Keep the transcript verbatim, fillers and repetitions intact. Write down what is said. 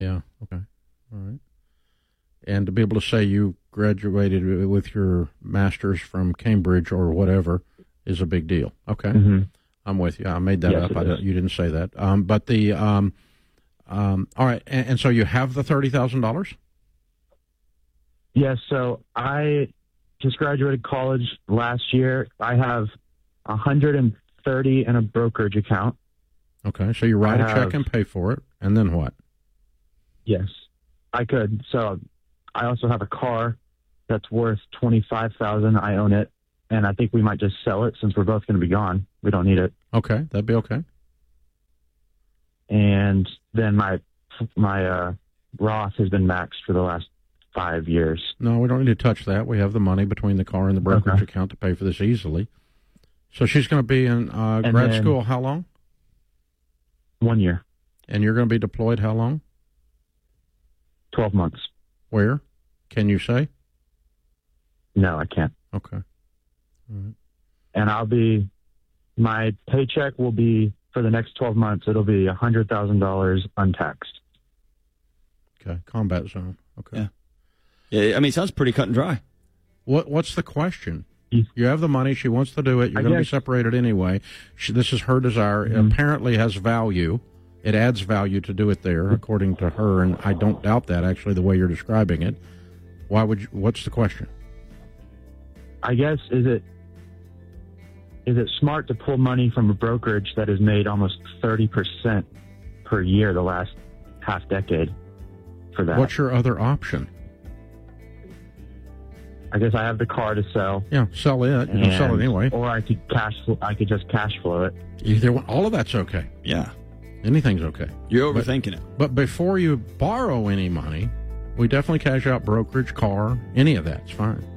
Yeah. Okay. All right. And to be able to say you graduated with your master's from Cambridge or whatever is a big deal. Okay. Mm-hmm. I'm with you. I made that yes, up. I don't, you didn't say that. Um, but the um, um, all right. And, and so you have the thirty thousand dollars? Yes. So I just graduated college last year. I have one hundred thirty in a brokerage account. Okay. So you write I a check have, and pay for it, and then what? Yes, I could. So I also have a car that's worth twenty-five thousand dollars. I own it, and I think we might just sell it since we're both going to be gone. We don't need it. Okay, that'd be okay. And then my my uh, Roth has been maxed for the last five years. No, we don't need to touch that. We have the money between the car and the brokerage okay. account to pay for this easily. So she's going to be in uh, And grad then- school how long? One year, And you're going to be deployed how long? twelve months. Where? Can you say? No, I can't. Okay. All right. And I'll be, my paycheck will be, for the next twelve months, it'll be one hundred thousand dollars untaxed. Okay. Combat zone. Okay. Yeah. Yeah, I mean, it sounds pretty cut and dry. What What's the question? You- You have the money. She wants to do it. You're I going to be guess- separated anyway. She, this is her desire. It Mhm. apparently has value. It adds value to do it there, according to her, and I don't doubt that, actually, the way you're describing it. Why would you, what's the question? I guess, is it is it smart to pull money from a brokerage that has made almost thirty percent per year the last half decade for that? What's your other option? I guess I have the car to sell. Yeah, sell it. You can sell it and- anyway. Or I could cash. I could just cash flow it. Either one, all of that's okay. Yeah. Anything's okay. You're But- overthinking it. But before you borrow any money, we definitely cash out brokerage, car, any of that's fine.